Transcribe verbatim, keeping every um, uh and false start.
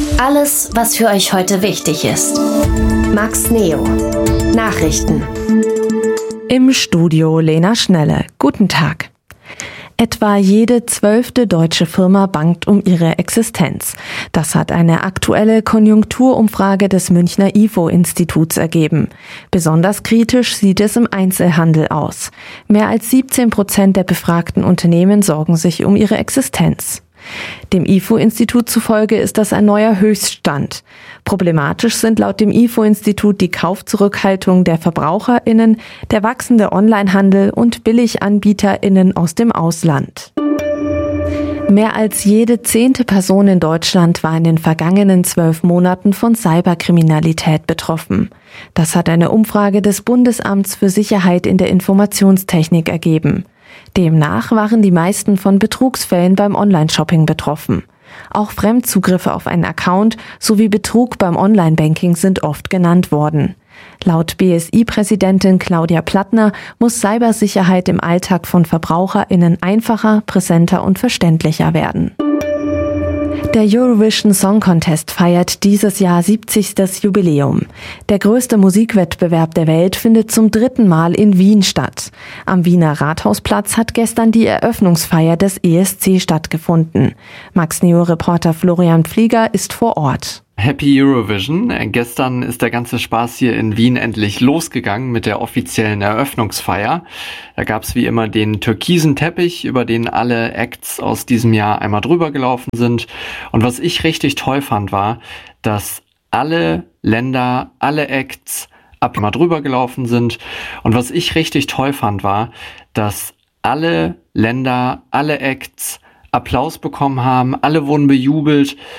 Alles, was für euch heute wichtig ist. Max Neo. Nachrichten. Im Studio Lena Schnelle. Guten Tag. Etwa jede zwölfte deutsche Firma bangt um ihre Existenz. Das hat eine aktuelle Konjunkturumfrage des Münchner I F O-Instituts ergeben. Besonders kritisch sieht es im Einzelhandel aus. Mehr als siebzehn Prozent der befragten Unternehmen sorgen sich um ihre Existenz. Dem I F O-Institut zufolge ist das ein neuer Höchststand. Problematisch sind laut dem I F O-Institut die Kaufzurückhaltung der VerbraucherInnen, der wachsende Onlinehandel und BilliganbieterInnen aus dem Ausland. Mehr als jede zehnte Person in Deutschland war in den vergangenen zwölf Monaten von Cyberkriminalität betroffen. Das hat eine Umfrage des Bundesamts für Sicherheit in der Informationstechnik ergeben. Demnach waren die meisten von Betrugsfällen beim Online-Shopping betroffen. Auch Fremdzugriffe auf einen Account sowie Betrug beim Online-Banking sind oft genannt worden. Laut B S I-Präsidentin Claudia Plattner muss Cybersicherheit im Alltag von VerbraucherInnen einfacher, präsenter und verständlicher werden. Der Eurovision Song Contest feiert dieses Jahr siebzigstes Jubiläum. Der größte Musikwettbewerb der Welt findet zum dritten Mal in Wien statt. Am Wiener Rathausplatz hat gestern die Eröffnungsfeier des E S C stattgefunden. Max Neo-Reporter Florian Pflieger ist vor Ort. Happy Eurovision. Gestern ist der ganze Spaß hier in Wien endlich losgegangen mit der offiziellen Eröffnungsfeier. Da gab's wie immer den türkisen Teppich, über den alle Acts aus diesem Jahr einmal drüber gelaufen sind. Und was ich richtig toll fand, war, dass alle Länder, alle Acts ab einmal drüber gelaufen sind. Und was ich richtig toll fand, war, dass alle Länder, alle Acts Applaus bekommen haben, alle wurden bejubelt.